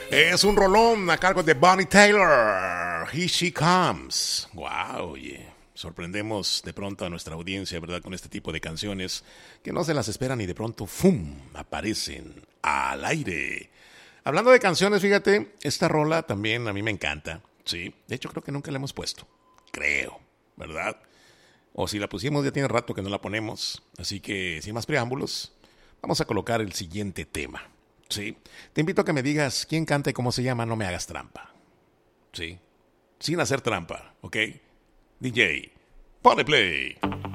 Es un rolón a cargo de Bonnie Taylor. Here She Comes. Wow, oye. Sorprendemos de pronto a nuestra audiencia, ¿verdad? Con este tipo de canciones que no se las esperan y de pronto, ¡fum!, aparecen al aire. Hablando de canciones, fíjate, esta rola también a mí me encanta. Sí, de hecho creo que nunca la hemos puesto. Creo, ¿verdad? O si la pusimos ya tiene rato que no la ponemos. Así que, sin más preámbulos, vamos a colocar el siguiente tema. Sí, te invito a que me digas quién canta y cómo se llama, no me hagas trampa. Sí, sin hacer trampa, ¿ok? DJ, ponle play.